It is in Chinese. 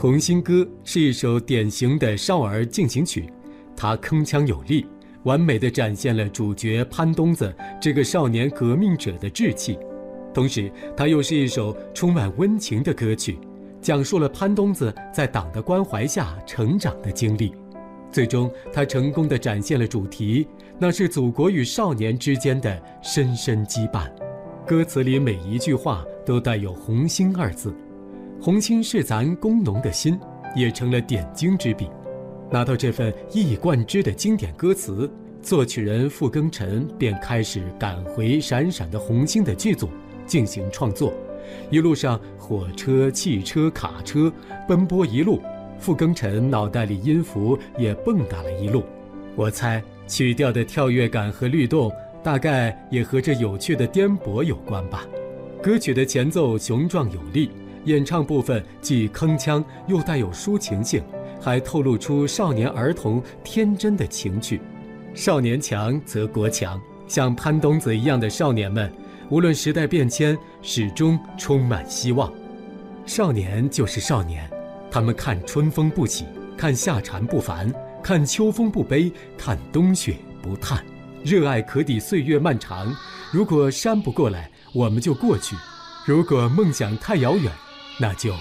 红星歌》是一首典型的少儿进行曲，它铿锵有力，完美地展现了主角潘冬子这个少年革命者的志气。同时，它又是一首充满温情的歌曲，讲述了潘冬子在党的关怀下成长的经历。最终，他成功地展现了主题，那是祖国与少年之间的深深羁绊。歌词里每一句话都带有红星二字，红星是咱工农的心，也成了点睛之笔。拿到这份一以贯之的经典歌词，作曲人傅庚辰便开始赶回闪闪的红星的剧组进行创作。一路上火车、汽车、卡车奔波一路，傅庚辰脑袋里音符也蹦跶了一路。我猜曲调的跳跃感和律动，大概也和这有趣的颠簸有关吧。歌曲的前奏雄壮有力，演唱部分既铿锵又带有抒情性，还透露出少年儿童天真的情趣。少年强则国强，像潘冬子一样的少年们，无论时代变迁，始终充满希望。少年就是少年，他们看春风不喜，看夏蝉不烦，看秋风不悲，看冬雪不叹。热爱可抵岁月漫长，如果山不过来，我们就过去；如果梦想太遥远，那就